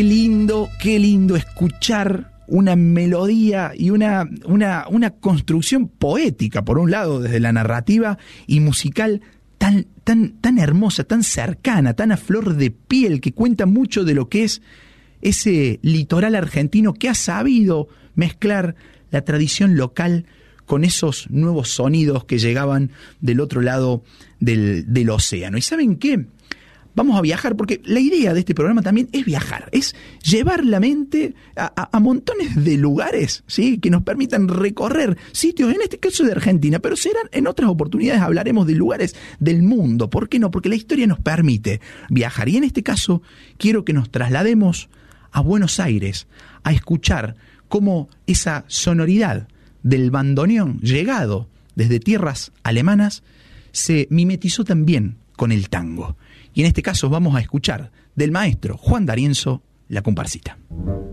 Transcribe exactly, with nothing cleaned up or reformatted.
Qué lindo, qué lindo escuchar una melodía y una, una, una construcción poética, por un lado, desde la narrativa y musical, tan, tan, tan hermosa, tan cercana, tan a flor de piel, que cuenta mucho de lo que es ese litoral argentino que ha sabido mezclar la tradición local con esos nuevos sonidos que llegaban del otro lado del, del océano. ¿Y saben qué? Vamos a viajar, porque la idea de este programa también es viajar, es llevar la mente a, a, a montones de lugares, ¿sí?, que nos permitan recorrer sitios, en este caso de Argentina, pero serán en otras oportunidades, hablaremos de lugares del mundo. ¿Por qué no? Porque la historia nos permite viajar. Y en este caso quiero que nos traslademos a Buenos Aires, a escuchar cómo esa sonoridad del bandoneón llegado desde tierras alemanas se mimetizó también con el tango. Y en este caso vamos a escuchar del maestro Juan D'Arienzo, La Comparsita.